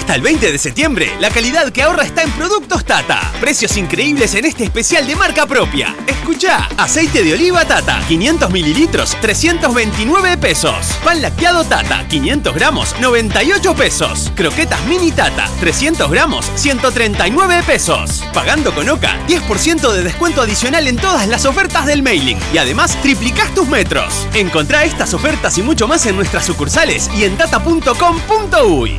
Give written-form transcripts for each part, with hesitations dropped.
Hasta el 20 de septiembre, la calidad que ahorra está en Productos Tata. Precios increíbles en este especial de marca propia. Escuchá, aceite de oliva Tata, 500 mililitros, 329 pesos. Pan lacteado Tata, 500 gramos, 98 pesos. Croquetas mini Tata, 300 gramos, 139 pesos. Pagando con OCA, 10% de descuento adicional en todas las ofertas del mailing. Y además, triplicás tus metros. Encontrá estas ofertas y mucho más en nuestras sucursales y en tata.com.uy.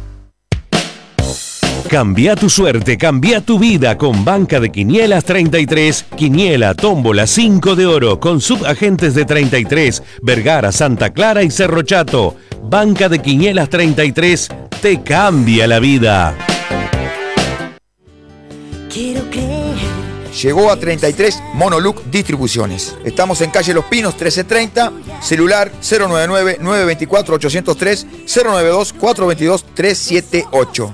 Cambia tu suerte, cambia tu vida con Banca de Quinielas 33, Quiniela, Tómbola, 5 de oro, con subagentes de 33, Vergara, Santa Clara y Cerro Chato. Banca de Quinielas 33 te cambia la vida. Quiero creer. Llegó a 33 Monoluc Distribuciones. Estamos en calle Los Pinos 1330, celular 099-924-803, 092-422-378.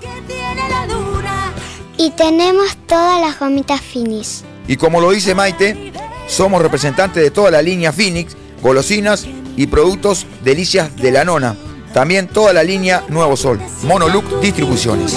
Y tenemos todas las gomitas Finis. Y como lo dice Maite, somos representantes de toda la línea Phoenix, golosinas y productos Delicias de la Nona. También toda la línea Nuevo Sol. Monoluc Distribuciones.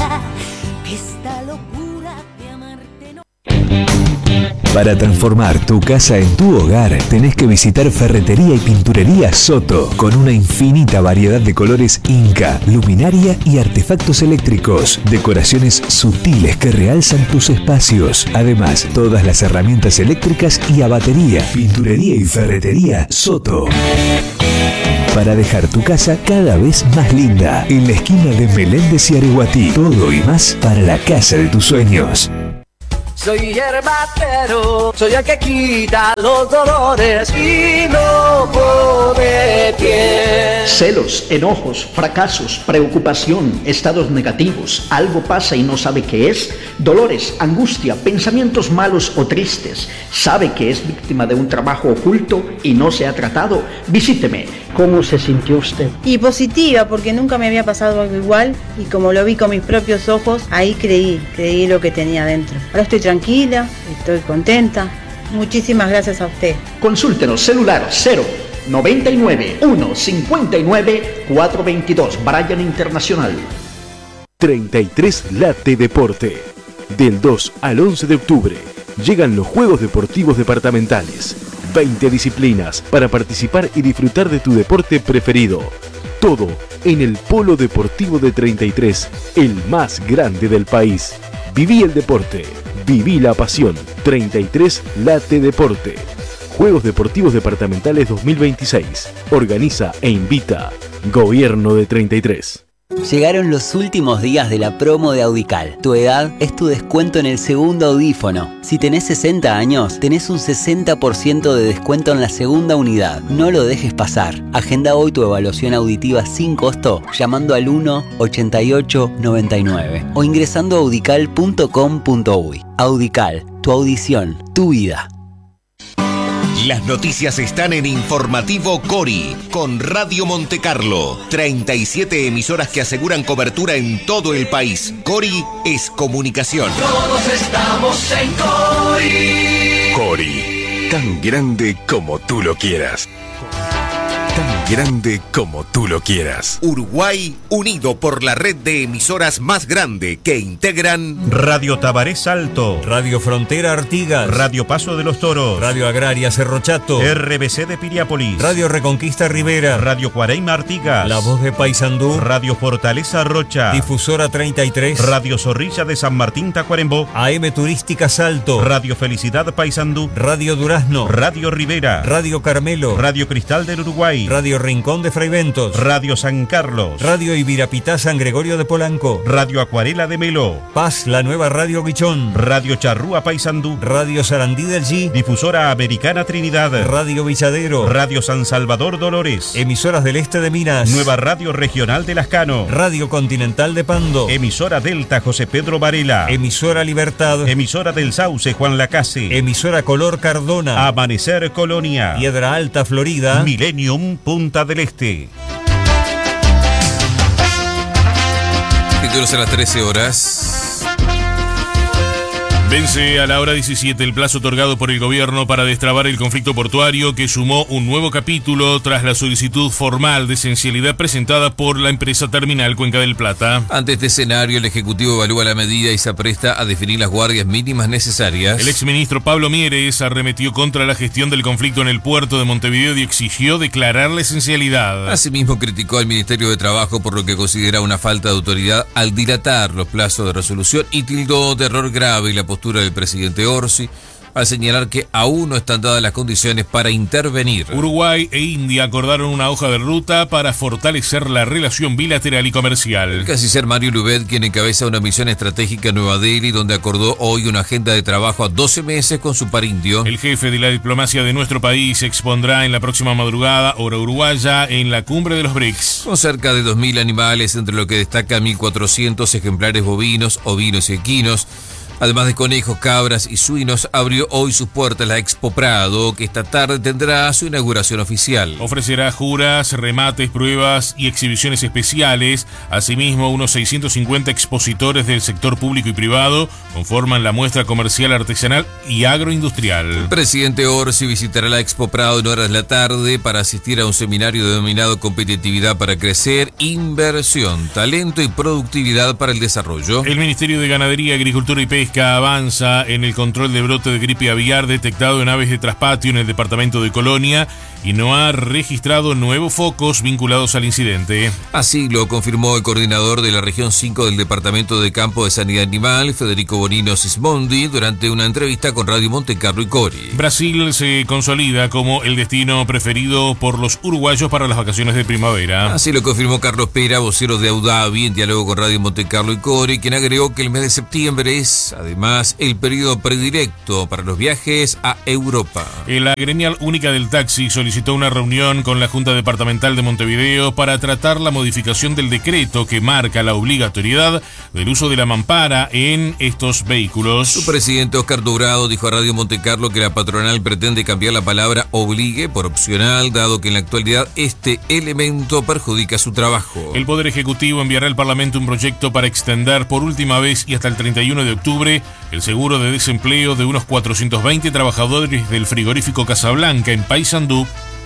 Para transformar tu casa en tu hogar, tenés que visitar Ferretería y Pinturería Soto, con una infinita variedad de colores Inca, luminaria y artefactos eléctricos, decoraciones sutiles que realzan tus espacios. Además, todas las herramientas eléctricas y a batería. Pinturería y Ferretería Soto. Para dejar tu casa cada vez más linda, en la esquina de Meléndez y Areguatí. Todo y más para la casa de tus sueños. Soy herbatero, soy el que quita los dolores y no pone pie. Celos, enojos, fracasos, preocupación, estados negativos, algo pasa y no sabe qué es, dolores, angustia, pensamientos malos o tristes, sabe que es víctima de un trabajo oculto y no se ha tratado. Visíteme. ¿Cómo se sintió usted? Y positiva, porque nunca me había pasado algo igual y como lo vi con mis propios ojos, ahí creí lo que tenía dentro. Ahora estoy tranquila, estoy contenta. Muchísimas gracias a usted. Consúltenos, celular 099-159-422, Bryan Internacional. 33 Late Deporte. Del 2 al 11 de octubre llegan los Juegos Deportivos Departamentales. 20 disciplinas para participar y disfrutar de tu deporte preferido. Todo en el Polo Deportivo de 33, el más grande del país. Viví el deporte, viví la pasión. 33 Late Deporte. Juegos Deportivos Departamentales 2026. Organiza e invita Gobierno de 33. Llegaron los últimos días de la promo de Audical. Tu edad es tu descuento en el segundo audífono. Si tenés 60 años, tenés un 60% de descuento en la segunda unidad. No lo dejes pasar. Agenda hoy tu evaluación auditiva sin costo llamando al 1-88-99 o ingresando a audical.com.uy. Audical, tu audición, tu vida. Las noticias están en Informativo Cori, con Radio Montecarlo. 37 emisoras que aseguran cobertura en todo el país. Cori es comunicación. Todos estamos en Cori. Cori, tan grande como tú lo quieras. Tan grande como tú lo quieras. Uruguay unido por la red de emisoras más grande que integran Radio Tabaré Salto, Radio Frontera Artigas, Radio Paso de los Toros, Radio Agraria Cerro Chato, RBC de Piriápolis, Radio Reconquista Rivera, Radio Cuareima Artigas, La Voz de Paysandú, Radio Fortaleza Rocha, Difusora 33, Radio Zorrilla de San Martín Tacuarembó, AM Turística Salto, Radio Felicidad Paysandú, Radio Durazno, Radio Rivera, Radio Carmelo, Radio Cristal del Uruguay, Radio Rincón de Fraiventos, Radio San Carlos, Radio Ibirapitá San Gregorio de Polanco, Radio Acuarela de Melo, Paz, la nueva Radio Guichón, Radio Charrúa Paysandú, Radio Sarandí del G, Difusora Americana Trinidad, Radio Villadero, Radio San Salvador Dolores, Emisoras del Este de Minas, Nueva Radio Regional de Lascano, Radio Continental de Pando, Emisora Delta José Pedro Varela, Emisora Libertad, Emisora del Sauce Juan Lacase, Emisora Color Cardona, Amanecer Colonia, Piedra Alta Florida, Millennium Punta del Este. Títulos a las 13 horas. Vence a la hora 17 el plazo otorgado por el gobierno para destrabar el conflicto portuario, que sumó un nuevo capítulo tras la solicitud formal de esencialidad presentada por la empresa terminal Cuenca del Plata. Ante este escenario, el Ejecutivo evalúa la medida y se apresta a definir las guardias mínimas necesarias. El exministro Pablo Mieres arremetió contra la gestión del conflicto en el puerto de Montevideo y exigió declarar la esencialidad. Asimismo, criticó al Ministerio de Trabajo por lo que considera una falta de autoridad al dilatar los plazos de resolución y tildó de error grave la postura del presidente Orsi al señalar que aún no están dadas las condiciones para intervenir. Uruguay e India acordaron una hoja de ruta para fortalecer la relación bilateral y comercial. El canciller Mario Lubet, quien encabeza una misión estratégica en Nueva Delhi, donde acordó hoy una agenda de trabajo a 12 meses con su par indio. El jefe de la diplomacia de nuestro país se expondrá en la próxima madrugada, hora uruguaya, en la cumbre de los BRICS. Con cerca de 2.000 animales, entre lo que destaca 1.400 ejemplares bovinos, ovinos y equinos, además de conejos, cabras y suinos, abrió hoy sus puertas la Expo Prado, que esta tarde tendrá su inauguración oficial. Ofrecerá juras, remates, pruebas y exhibiciones especiales. Asimismo, unos 650 expositores del sector público y privado conforman la muestra comercial, artesanal y agroindustrial. El presidente Orsi visitará la Expo Prado en horas de la tarde para asistir a un seminario denominado Competitividad para Crecer, Inversión, Talento y Productividad para el Desarrollo. El Ministerio de Ganadería, Agricultura y Pesca avanza en el control de brote de gripe aviar detectado en aves de traspatio en el departamento de Colonia y no ha registrado nuevos focos vinculados al incidente. Así lo confirmó el coordinador de la región 5 del Departamento de Campo de Sanidad Animal, Federico Bonino Sismondi, durante una entrevista con Radio Montecarlo y Cori. Brasil se consolida como el destino preferido por los uruguayos para las vacaciones de primavera. Así lo confirmó Carlos Pera, vocero de Abu Dhabi, en diálogo con Radio Montecarlo y Cori, quien agregó que el mes de septiembre es, además, el periodo predilecto para los viajes a Europa. La gremial única del taxi solicitó una reunión con la Junta Departamental de Montevideo para tratar la modificación del decreto que marca la obligatoriedad del uso de la mampara en estos vehículos. Su presidente Oscar Dobrado dijo a Radio Montecarlo que la patronal pretende cambiar la palabra obligue por opcional, dado que en la actualidad este elemento perjudica su trabajo. El Poder Ejecutivo enviará al Parlamento un proyecto para extender por última vez y hasta el 31 de octubre el seguro de desempleo de unos 420 trabajadores del frigorífico Casablanca en Paysandú.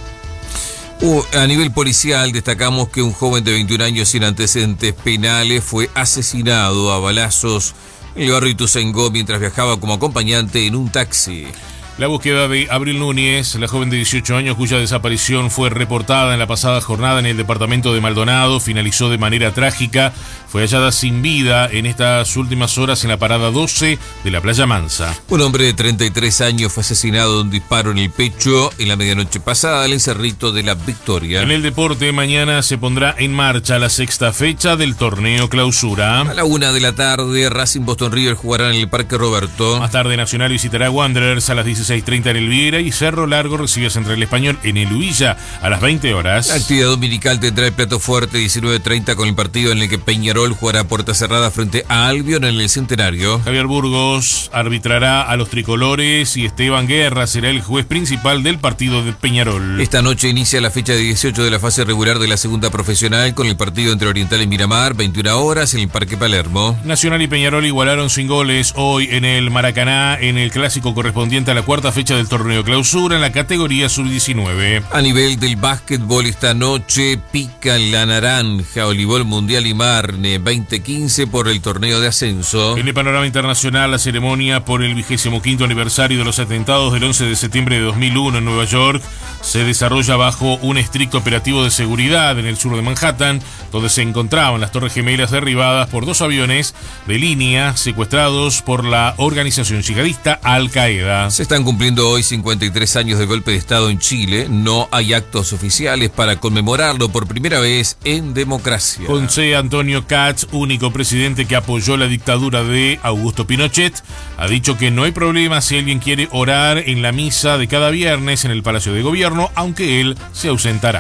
A nivel policial, destacamos que un joven de 21 años sin antecedentes penales fue asesinado a balazos en el barrio Ituzaingó mientras viajaba como acompañante en un taxi. La búsqueda de Abril Núñez, la joven de 18 años cuya desaparición fue reportada en la pasada jornada en el departamento de Maldonado, finalizó de manera trágica. Fue hallada sin vida en estas últimas horas en la parada 12 de la Playa Mansa. Un hombre de 33 años fue asesinado de un disparo en el pecho en la medianoche pasada en el Cerrito de la Victoria. En el deporte, mañana se pondrá en marcha la sexta fecha del torneo Clausura. A la 1 de la tarde, Racing Boston River jugarán en el Parque Roberto. Más tarde, Nacional visitará Wanderers a las 16:30 en el Viera y Cerro Largo recibe a Central Español en el Huilla a las 20 horas. La actividad dominical tendrá el plato fuerte 19:30 con el partido en el que Peñarol jugará a puerta cerrada frente a Albion en el Centenario. Javier Burgos arbitrará a los tricolores y Esteban Guerra será el juez principal del partido de Peñarol. Esta noche inicia la fecha 18 de la fase regular de la segunda profesional con el partido entre Oriental y Miramar, 21 horas en el Parque Palermo. Nacional y Peñarol igualaron sin goles hoy en el Maracaná en el clásico correspondiente a la cuarta fecha del torneo Clausura en la categoría sub-19. A nivel del básquetbol, esta noche pica la naranja Olivol Mundial y Marne 2015 por el torneo de ascenso. En el panorama internacional, la ceremonia por el 25º aniversario de los atentados del 11 de septiembre de 2001 en Nueva York se desarrolla bajo un estricto operativo de seguridad en el sur de Manhattan, donde se encontraban las Torres Gemelas derribadas por 2 aviones de línea secuestrados por la organización yihadista Al-Qaeda. Se están cumpliendo hoy 53 años del golpe de Estado en Chile. No hay actos oficiales para conmemorarlo por primera vez en democracia. José Antonio Katz, único presidente que apoyó la dictadura de Augusto Pinochet, ha dicho que no hay problema si alguien quiere orar en la misa de cada viernes en el Palacio de Gobierno, aunque él se ausentará.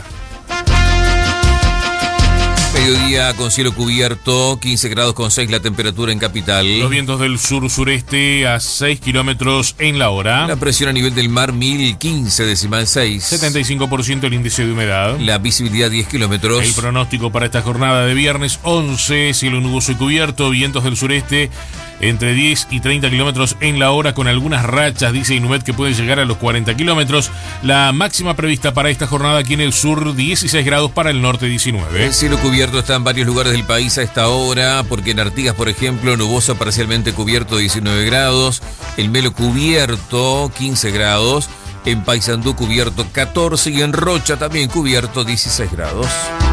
Mediodía con cielo cubierto, 15 grados con 6 la temperatura en capital. Los vientos del sur-sureste a 6 kilómetros en la hora. La presión a nivel del mar 1015,6. 75% el índice de humedad. La visibilidad 10 kilómetros. El pronóstico para esta jornada de viernes 11, cielo nuboso y cubierto, vientos del sureste entre 10 y 30 kilómetros en la hora, con algunas rachas, dice Inumet, que pueden llegar a los 40 kilómetros. La máxima prevista para esta jornada aquí en el sur, 16 grados, para el norte 19. El cielo cubierto está en varios lugares del país a esta hora, porque en Artigas, por ejemplo, nuboso parcialmente cubierto, 19 grados. El Melo cubierto, 15 grados. En Paysandú cubierto, 14. Y en Rocha también cubierto, 16 grados.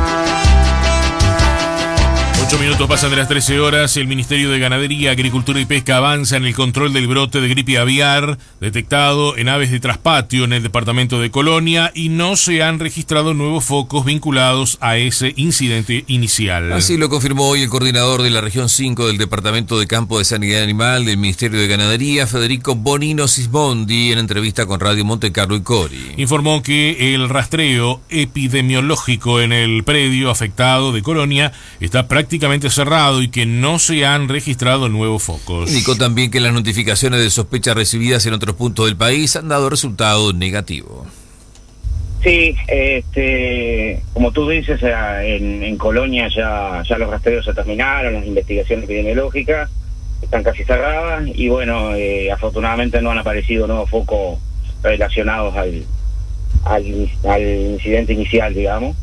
8 minutos pasan de las 13 horas. El Ministerio de Ganadería, Agricultura y Pesca avanza en el control del brote de gripe aviar detectado en aves de traspatio en el departamento de Colonia, y no se han registrado nuevos focos vinculados a ese incidente inicial. Así lo confirmó hoy el coordinador de la región 5 del Departamento de Campo de Sanidad Animal del Ministerio de Ganadería, Federico Bonino Sismondi, en entrevista con Radio Montecarlo y Cori. Informó que el rastreo epidemiológico en el predio afectado de Colonia está prácticamente cerrado y que no se han registrado nuevos focos. Indicó también que las notificaciones de sospecha recibidas en otros puntos del país han dado resultado negativo. Sí, como tú dices, en Colonia ya los rastreos se terminaron, las investigaciones epidemiológicas están casi cerradas y bueno, afortunadamente no han aparecido nuevos focos relacionados al incidente inicial, digamos.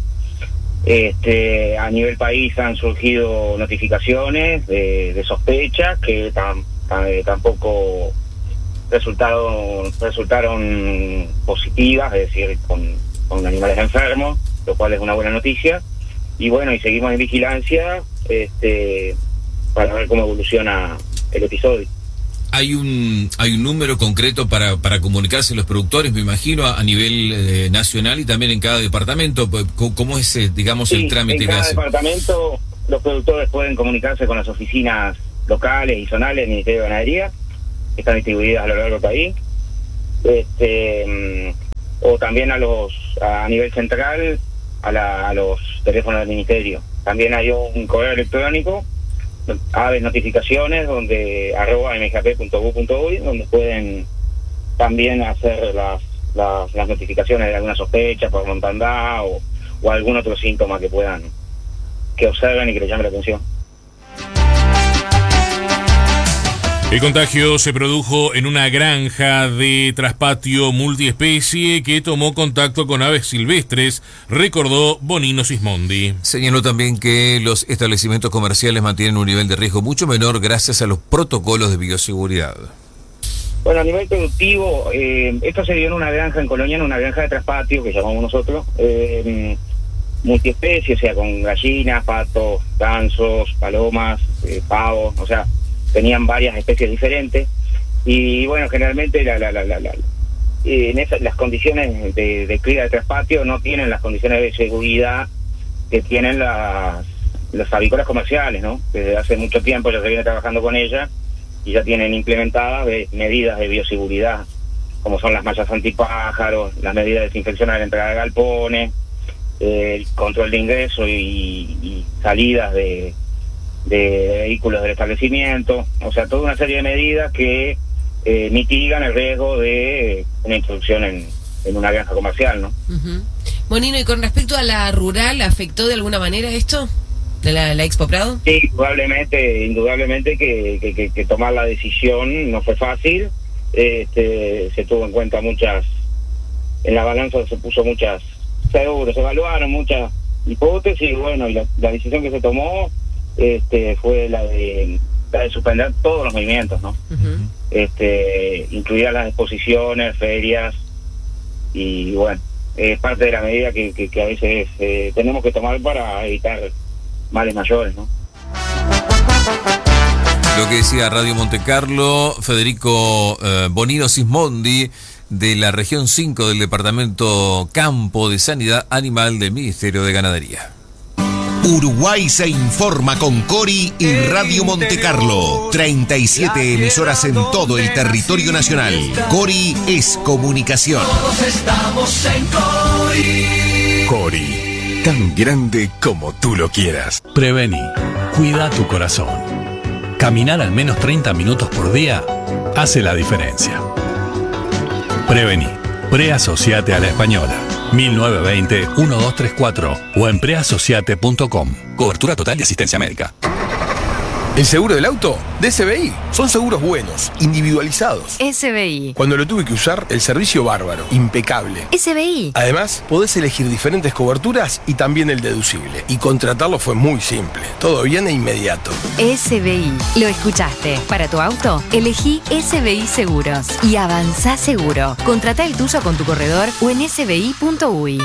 A nivel país han surgido notificaciones de sospecha que tampoco resultaron positivas, es decir, con animales enfermos, lo cual es una buena noticia. Y bueno, y seguimos en vigilancia para ver cómo evoluciona el episodio. Hay un número concreto para comunicarse los productores, me imagino, a nivel nacional y también en cada departamento. ¿Cómo es, digamos, el trámite que hace? En cada departamento los productores pueden comunicarse con las oficinas locales y zonales del Ministerio de Ganadería, que están distribuidas a lo largo del país, o también a nivel central, a los teléfonos del Ministerio. También hay un correo electrónico, aves notificaciones, donde @mgp.gov.uy, donde pueden también hacer las notificaciones de alguna sospecha por mortandad o algún otro síntoma que observen y que les llame la atención. El contagio se produjo en una granja de traspatio multiespecie que tomó contacto con aves silvestres, recordó Bonino Sismondi. Señaló también que los establecimientos comerciales mantienen un nivel de riesgo mucho menor gracias a los protocolos de bioseguridad. Bueno, a nivel productivo, esto se dio en una granja en Colonia, en una granja de traspatio que llamamos nosotros, multiespecie, o sea, con gallinas, patos, gansos, palomas, pavos, o sea, tenían varias especies diferentes. Y bueno, generalmente las condiciones de cría de traspatio no tienen las condiciones de seguridad que tienen los avícolas comerciales, ¿no? Desde hace mucho tiempo ya se viene trabajando con ellas y ya tienen implementadas medidas de bioseguridad, como son las mallas antipájaros, las medidas de desinfección a la entrada de galpones, el control de ingreso y salidas de vehículos del establecimiento, o sea, toda una serie de medidas que mitigan el riesgo de una introducción en una granja comercial, ¿no? Uh-huh. Bonino, y con respecto a la rural, ¿afectó de alguna manera esto de la Expo Prado? Sí, indudablemente que tomar la decisión no fue fácil. Se tuvo en cuenta en la balanza se puso se evaluaron muchas hipótesis, y bueno, y la decisión que se tomó fue la de suspender todos los movimientos, ¿no? Uh-huh. Incluidas las exposiciones, ferias, y bueno, es parte de la medida que a veces tenemos que tomar para evitar males mayores, ¿no? Lo que decía Radio Montecarlo, Federico Bonino Sismondi, de la región 5 del Departamento Campo de Sanidad Animal del Ministerio de Ganadería. Uruguay se informa con Cori y Radio Montecarlo. 37 emisoras en todo el territorio nacional. Cori es comunicación. Todos estamos en Cori. Cori, tan grande como tú lo quieras. Prevení, cuida tu corazón. Caminar al menos 30 minutos por día hace la diferencia. Prevení, preasociate a la Española. 1920-1234 o en preasociate.com. Cobertura total de asistencia médica. ¿El seguro del auto? De SBI. Son seguros buenos, individualizados. SBI. Cuando lo tuve que usar, el servicio bárbaro, impecable. SBI. Además, podés elegir diferentes coberturas y también el deducible. Y contratarlo fue muy simple. Todo bien e inmediato. SBI. Lo escuchaste. Para tu auto, elegí SBI Seguros. Y avanzá seguro. Contratá el tuyo con tu corredor o en sbi.uy.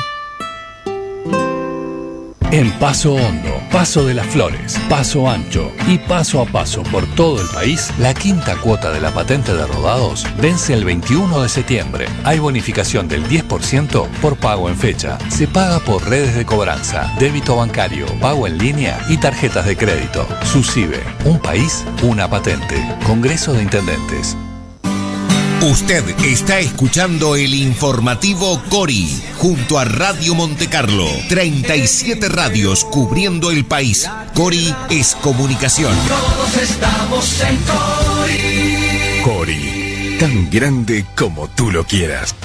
En Paso Hondo, Paso de las Flores, Paso Ancho y Paso a Paso por todo el país, la quinta cuota de la patente de rodados vence el 21 de septiembre. Hay bonificación del 10% por pago en fecha. Se paga por redes de cobranza, débito bancario, pago en línea y tarjetas de crédito. SUSIBE, un país, una patente. Congreso de Intendentes. Usted está escuchando el informativo Cori junto a Radio Montecarlo. 37 radios cubriendo el país. Cori es comunicación. Todos estamos en Cori. Cori, tan grande como tú lo quieras.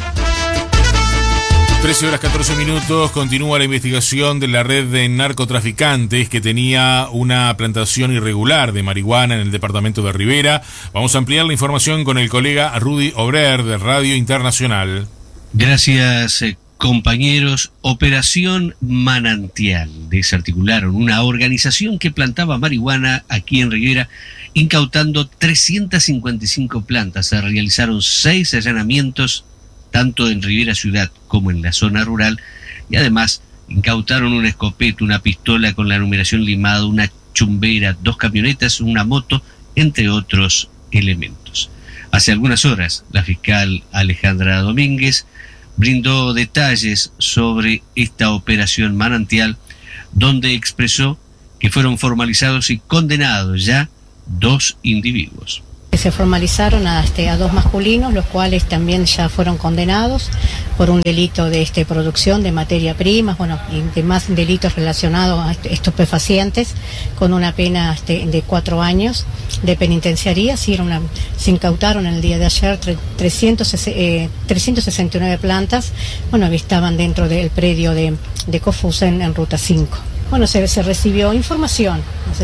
13:14. Continúa la investigación de la red de narcotraficantes que tenía una plantación irregular de marihuana en el departamento de Rivera. Vamos a ampliar la información con el colega Rudy Obrer de Radio Internacional. Gracias, compañeros. Operación Manantial. Desarticularon una organización que plantaba marihuana aquí en Rivera, incautando 355 plantas. Se realizaron 6 allanamientos tanto en Rivera Ciudad como en la zona rural, y además incautaron una escopeta, una pistola con la numeración limada, una chumbera, 2 camionetas, una moto, entre otros elementos. Hace algunas horas, la fiscal Alejandra Domínguez brindó detalles sobre esta operación Manantial, donde expresó que fueron formalizados y condenados ya 2 individuos. Se formalizaron a 2 masculinos, los cuales también ya fueron condenados por un delito de producción de materia prima, y demás delitos relacionados a estupefacientes, con una pena de 4 años de penitenciaría. Se incautaron el día de ayer 369 plantas, estaban dentro del predio de Cofusen en Ruta 5. Se recibió información,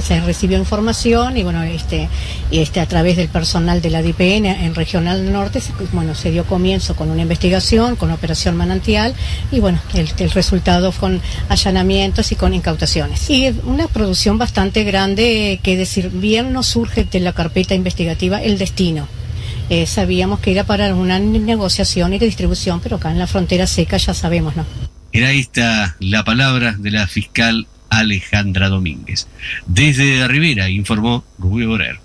y a través del personal de la DIPN en Regional Norte, se dio comienzo con una investigación, con Operación Manantial, y el resultado con allanamientos y con incautaciones. Y una producción bastante grande, que decir, bien nos surge de la carpeta investigativa el destino. Sabíamos que era para una negociación y de distribución, pero acá en la frontera seca ya sabemos, ¿no? Era esta la palabra de la fiscal Alejandra Domínguez. Desde Rivera informó Rubio Borer.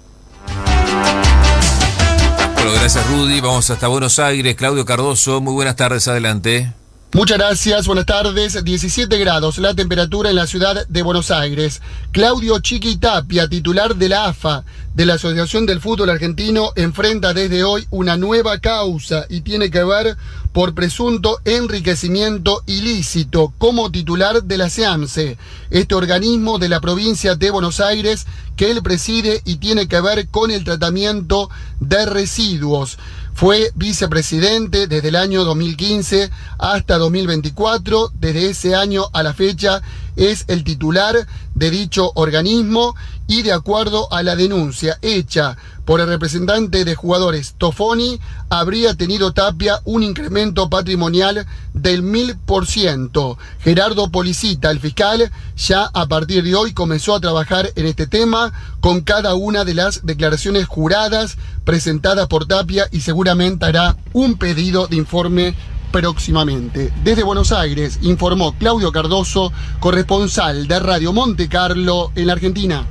Bueno, gracias Rudy. Vamos hasta Buenos Aires. Claudio Cardoso, muy buenas tardes, adelante. Muchas gracias, buenas tardes. 17 grados la temperatura en la ciudad de Buenos Aires. Claudio Chiqui Tapia, titular de la AFA, de la Asociación del Fútbol Argentino, enfrenta desde hoy una nueva causa y tiene que ver por presunto enriquecimiento ilícito como titular de la SEAMSE, este organismo de la provincia de Buenos Aires que él preside y tiene que ver con el tratamiento de residuos. Fue vicepresidente desde el año 2015 hasta 2024. Desde ese año a la fecha es el titular de dicho organismo y de acuerdo a la denuncia hecha por el representante de jugadores Tofoni, habría tenido Tapia un incremento patrimonial del 1000%. Gerardo Policita, el fiscal, ya a partir de hoy comenzó a trabajar en este tema con cada una de las declaraciones juradas presentadas por Tapia y seguramente hará un pedido de informe próximamente. Desde Buenos Aires informó Claudio Cardoso, corresponsal de Radio Montecarlo en la Argentina.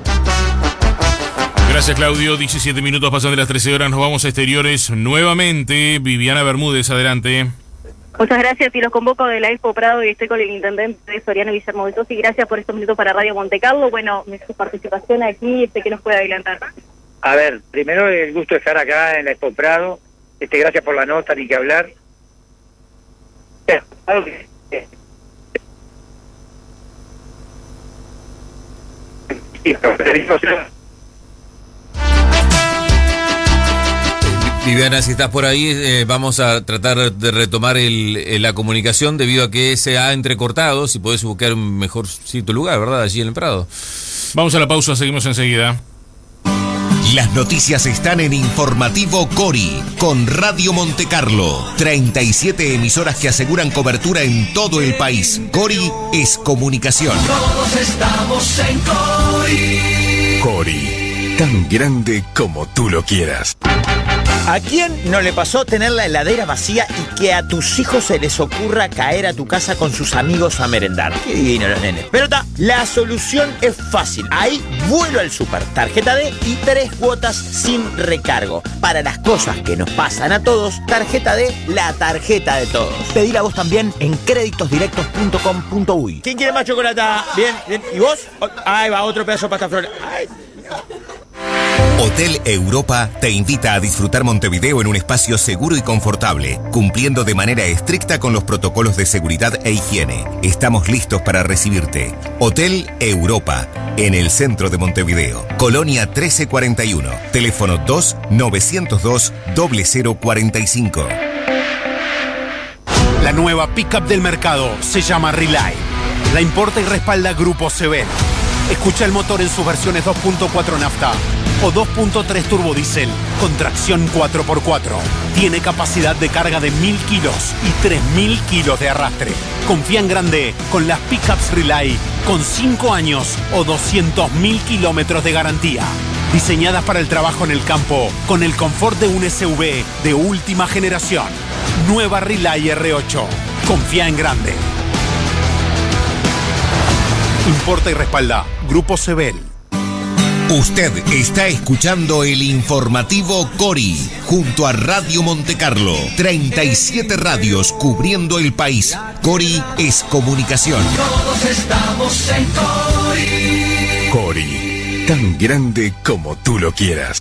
Gracias Claudio, 17 minutos pasan de las 13 horas, nos vamos a exteriores nuevamente. Viviana Bermúdez, adelante. Muchas gracias y los convoco de la Expo Prado y estoy con el intendente Soriano Guillermo Beltosi. Gracias por estos minutos para Radio Montecarlo. Bueno, su participación aquí, ¿qué nos puede adelantar? A ver, primero el gusto de estar acá en la Expo Prado. Gracias por la nota, ni que hablar. Viviana, si estás por ahí, vamos a tratar de retomar la comunicación debido a que se ha entrecortado. Si podés buscar un mejor sitio lugar, ¿verdad? Allí en el Prado. Vamos a la pausa, seguimos enseguida. Las noticias están en Informativo Cori, con Radio Montecarlo. 37 emisoras que aseguran cobertura en todo el país. Cori es comunicación. Todos estamos en Cori. Cori, tan grande como tú lo quieras. ¿A quién no le pasó tener la heladera vacía y que a tus hijos se les ocurra caer a tu casa con sus amigos a merendar? Qué divino los nenes. Pero la solución es fácil. Ahí vuelo al súper, tarjeta D y 3 cuotas sin recargo. Para las cosas que nos pasan a todos, tarjeta D, la tarjeta de todos. Pedila vos también en créditosdirectos.com.uy. ¿Quién quiere más chocolate? Bien, bien. ¿Y vos? Ahí va, otro pedazo de pasta flor. Ay. Hotel Europa te invita a disfrutar Montevideo en un espacio seguro y confortable, cumpliendo de manera estricta con los protocolos de seguridad e higiene. Estamos listos para recibirte. Hotel Europa, en el centro de Montevideo. Colonia 1341. Teléfono 2-902-0045. La nueva pickup del mercado se llama Relay. La importa y respalda Grupo Sebel. Escucha el motor en sus versiones 2.4 nafta o 2.3 turbodiesel con tracción 4x4. Tiene capacidad de carga de 1000 kilos y 3000 kilos de arrastre. Confía en grande con las pickups Relay con 5 años o 200.000 kilómetros de garantía. Diseñadas para el trabajo en el campo con el confort de un SUV de última generación. Nueva Relay R8. Confía en grande. Importa y respalda Grupo Sebel. Usted está escuchando el Informativo Cori junto a Radio Montecarlo. 37 radios cubriendo el país. Cori es comunicación. Todos estamos en Cori. Cori, tan grande como tú lo quieras.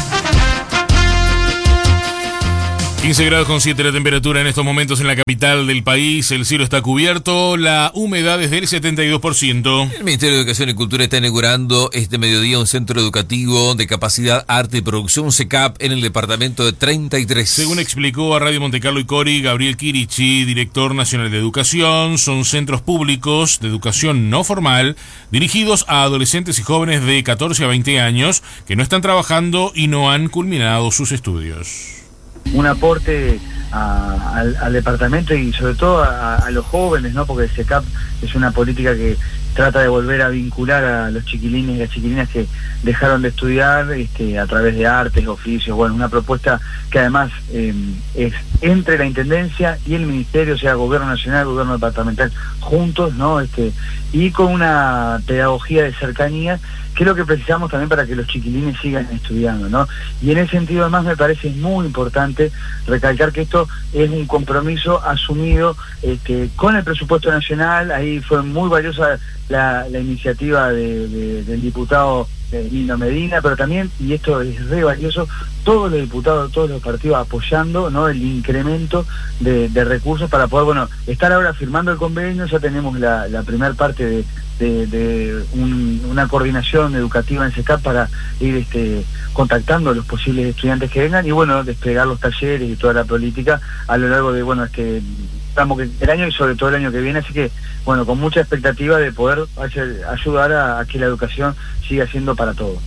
15 grados con 7 la temperatura en estos momentos en la capital del país. El cielo está cubierto, la humedad es del 72%. El Ministerio de Educación y Cultura está inaugurando este mediodía un centro educativo de capacidad, arte y producción CECAP en el departamento de 33. Según explicó a Radio Montecarlo y Cori Gabriel Quirichi, director nacional de educación, son centros públicos de educación no formal dirigidos a adolescentes y jóvenes de 14 a 20 años que no están trabajando y no han culminado sus estudios. Un aporte al departamento y sobre todo a los jóvenes, ¿no? Porque el CECAP es una política que trata de volver a vincular a los chiquilines y las chiquilinas que dejaron de estudiar a través de artes, oficios. Bueno, una propuesta que además es entre la Intendencia y el Ministerio, o sea, Gobierno Nacional, Gobierno Departamental, juntos, ¿no? Y con una pedagogía de cercanía, que es lo que precisamos también para que los chiquilines sigan estudiando, ¿no? Y en ese sentido además me parece muy importante recalcar que esto es un compromiso asumido con el presupuesto nacional. Ahí fue muy valiosa la iniciativa del diputado Nino Medina, pero también, y esto es re valioso, todos los diputados, todos los partidos apoyando, ¿no? El incremento de recursos para poder, bueno, estar ahora firmando el convenio. Ya tenemos la primera parte de una coordinación educativa en CECAP para ir contactando a los posibles estudiantes que vengan y, bueno, desplegar los talleres y toda la política a lo largo de, bueno, estamos el año y sobre todo el año que viene. Así que, bueno, con mucha expectativa de poder ayudar a que la educación siga siendo para todos.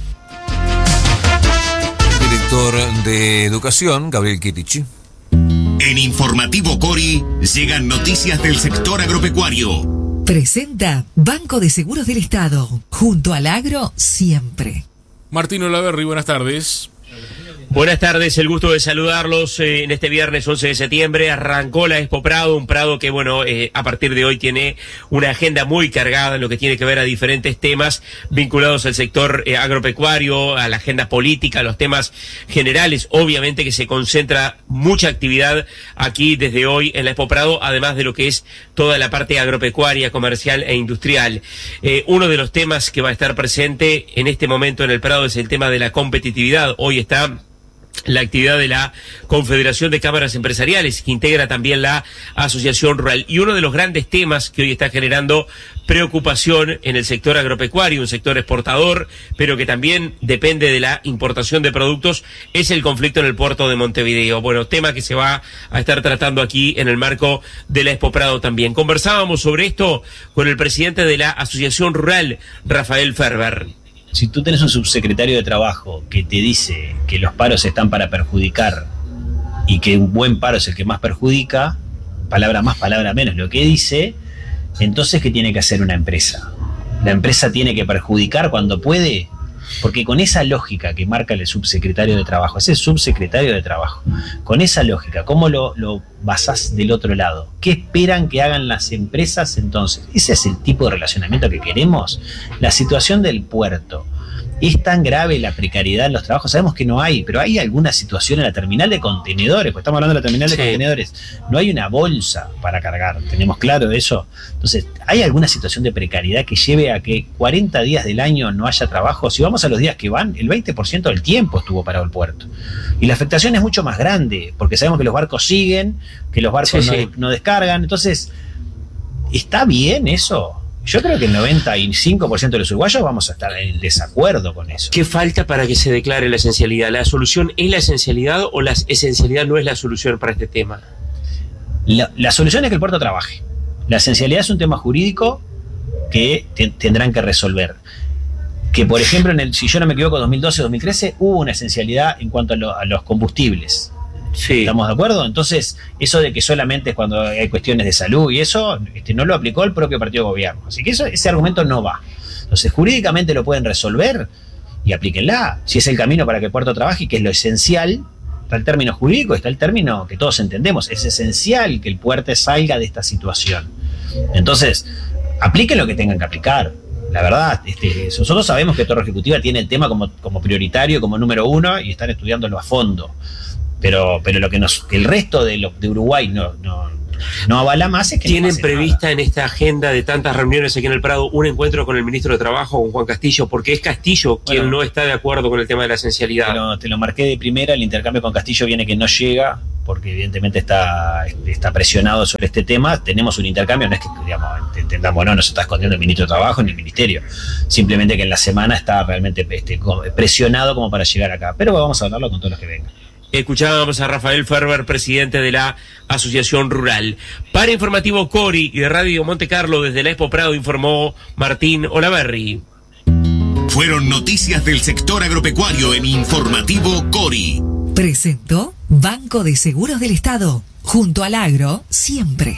Director de Educación, Gabriel Quirichi. En Informativo Cori llegan noticias del sector agropecuario. Presenta Banco de Seguros del Estado. Junto al agro, siempre. Martín Olaverri, buenas tardes. Buenas tardes, el gusto de saludarlos en este viernes 11 de septiembre. Arrancó la Expo Prado, un Prado que, bueno, a partir de hoy tiene una agenda muy cargada en lo que tiene que ver a diferentes temas vinculados al sector agropecuario, a la agenda política, a los temas generales. Obviamente que se concentra mucha actividad aquí desde hoy en la Expo Prado, además de lo que es toda la parte agropecuaria, comercial e industrial. Uno de los temas que va a estar presente en este momento en el Prado es el tema de la competitividad. Hoy está la actividad de la Confederación de Cámaras Empresariales, que integra también la Asociación Rural. Y uno de los grandes temas que hoy está generando preocupación en el sector agropecuario, un sector exportador, pero que también depende de la importación de productos, es el conflicto en el puerto de Montevideo. Bueno, tema que se va a estar tratando aquí en el marco de la Expo Prado también. Conversábamos sobre esto con el presidente de la Asociación Rural, Rafael Ferber. Si tú tenés un subsecretario de Trabajo que te dice que los paros están para perjudicar y que un buen paro es el que más perjudica, palabra más, palabra menos, lo que dice, entonces ¿qué tiene que hacer una empresa? La empresa tiene que perjudicar cuando puede, porque con esa lógica que marca el subsecretario de Trabajo, ese subsecretario de Trabajo, con esa lógica, ¿cómo lo basás del otro lado? ¿Qué esperan que hagan las empresas entonces? ¿Ese es el tipo de relacionamiento que queremos? La situación del puerto. ¿Es tan grave la precariedad en los trabajos? Sabemos que no hay, pero hay alguna situación en la terminal de contenedores, pues estamos hablando de la terminal de contenedores, no hay una bolsa para cargar, ¿tenemos claro eso? Entonces, ¿hay alguna situación de precariedad que lleve a que 40 días del año no haya trabajo? Si vamos a los días que van, el 20% del tiempo estuvo parado el puerto. Y la afectación es mucho más grande, porque sabemos que los barcos siguen, que los barcos no descargan, entonces, ¿está bien eso? Yo creo que el 95% de los uruguayos vamos a estar en desacuerdo con eso. ¿Qué falta para que se declare la esencialidad? ¿La solución es la esencialidad o la esencialidad no es la solución para este tema? La solución es que el puerto trabaje. La esencialidad es un tema jurídico que tendrán que resolver. Que, por ejemplo, si yo no me equivoco, 2012-2013 hubo una esencialidad en cuanto a los combustibles. Sí. ¿Estamos de acuerdo? Entonces, eso de que solamente es cuando hay cuestiones de salud y eso, no lo aplicó el propio partido de gobierno. Así que ese argumento no va. Entonces, jurídicamente lo pueden resolver y aplíquenla. Si es el camino para que el puerto trabaje, que es lo esencial, está el término jurídico, está el término que todos entendemos. Es esencial que el puerto salga de esta situación. Entonces, apliquen lo que tengan que aplicar. La verdad, nosotros sabemos que Torre Ejecutiva tiene el tema como prioritario, como número uno, y están estudiándolo a fondo. Pero lo que el resto de Uruguay no avala más es que ¿tienen no prevista en esta agenda de tantas reuniones aquí en el Prado un encuentro con el ministro de Trabajo, con Juan Castillo? Porque es Castillo quien no está de acuerdo con el tema de la esencialidad. Te lo marqué de primera, el intercambio con Castillo viene que no llega, porque evidentemente está presionado sobre este tema. Tenemos un intercambio, no es que entendamos, no se está escondiendo el ministro de Trabajo ni el ministerio, simplemente que en la semana está realmente presionado como para llegar acá, pero vamos a hablarlo con todos los que vengan. Escuchábamos a Rafael Ferber, presidente de la Asociación Rural. Para Informativo Cori y de Radio Monte Carlo, desde la Expo Prado, informó Martín Olaverri. Fueron noticias del sector agropecuario en Informativo Cori. Presentó Banco de Seguros del Estado. Junto al agro, siempre.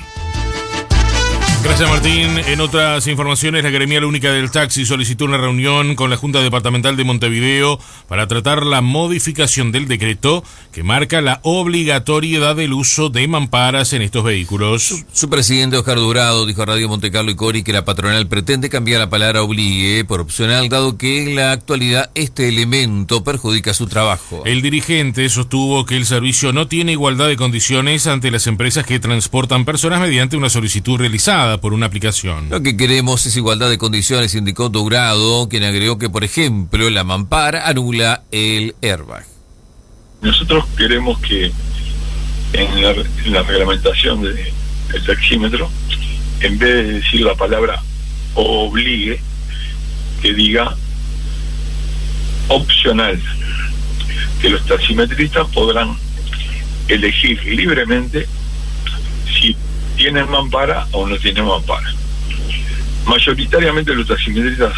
Gracias, Martín. En otras informaciones, la Gremial Única del Taxi solicitó una reunión con la Junta Departamental de Montevideo para tratar la modificación del decreto que marca la obligatoriedad del uso de mamparas en estos vehículos. Su presidente, Oscar Durado, dijo a Radio Monte Carlo y Cori que la patronal pretende cambiar la palabra obligue por opcional, dado que en la actualidad este elemento perjudica su trabajo. El dirigente sostuvo que el servicio no tiene igualdad de condiciones ante las empresas que transportan personas mediante una solicitud realizada por una aplicación. Lo que queremos es igualdad de condiciones, indicó Dourado, quien agregó que, por ejemplo, la mampara anula el airbag. Nosotros queremos que en la reglamentación del taxímetro, en vez de decir la palabra obligue, que diga opcional, que los taximetristas podrán elegir libremente si tienen mampara o no tienen mampara. Mayoritariamente los taximetristas,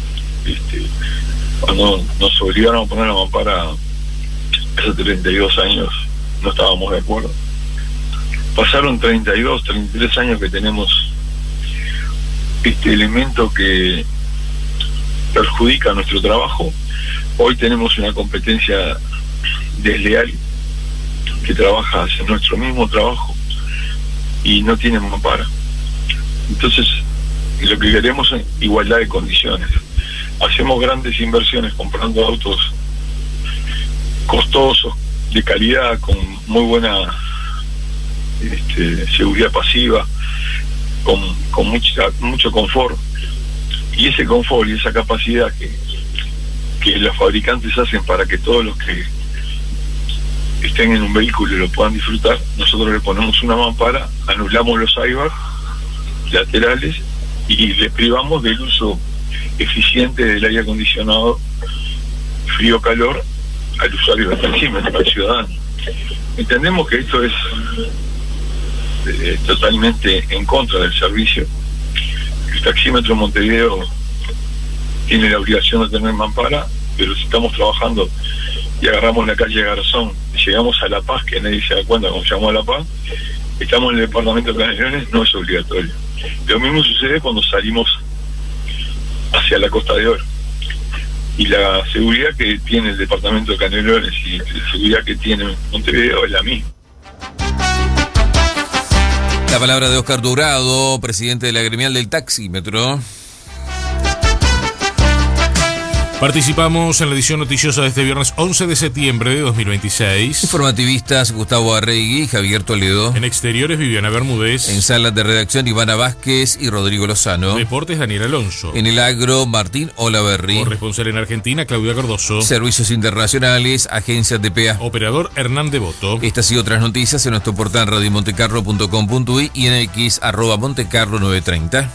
cuando nos obligaron a poner la mampara hace 32 años, no estábamos de acuerdo. Pasaron 32, 33 años que tenemos este elemento que perjudica nuestro trabajo. Hoy tenemos una competencia desleal que trabaja hacia nuestro mismo trabajo y no tienen mampara. Entonces, lo que queremos es igualdad de condiciones. Hacemos grandes inversiones comprando autos costosos, de calidad, con muy buena seguridad pasiva, con mucho confort. Y ese confort y esa capacidad que los fabricantes hacen para que todos los que estén en un vehículo y lo puedan disfrutar, nosotros le ponemos una mampara, anulamos los airbags laterales y le privamos del uso eficiente del aire acondicionado frío-calor al usuario del taxímetro, al ciudadano. Entendemos que esto es totalmente en contra del servicio. El taxímetro en Montevideo tiene la obligación de tener mampara, pero si estamos trabajando y agarramos la calle Garzón, llegamos a La Paz, que nadie se da cuenta cuando llegamos a La Paz, estamos en el departamento de Canelones, no es obligatorio. Lo mismo sucede cuando salimos hacia la Costa de Oro. Y la seguridad que tiene el departamento de Canelones y la seguridad que tiene Montevideo es la misma. La palabra de Oscar Durado, presidente de la gremial del taxímetro. Participamos en la edición noticiosa de este viernes 11 de septiembre de 2026. Informativistas Gustavo Arregui y Javier Toledo. En exteriores Viviana Bermúdez. En salas de redacción Ivana Vázquez y Rodrigo Lozano. Deportes Daniel Alonso. En el agro Martín Olaverri. Corresponsal en Argentina Claudia Cardoso. Servicios internacionales, agencias de PA. Operador Hernán Devoto. Estas y otras noticias en nuestro portal radiomontecarlo.com.uy y en X @montecarlo930.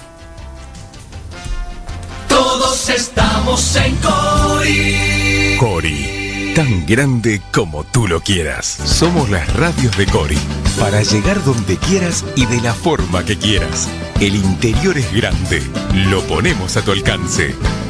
Todos estamos en Cori. Cori, tan grande como tú lo quieras. Somos las radios de Cori, para llegar donde quieras y de la forma que quieras. El interior es grande, lo ponemos a tu alcance.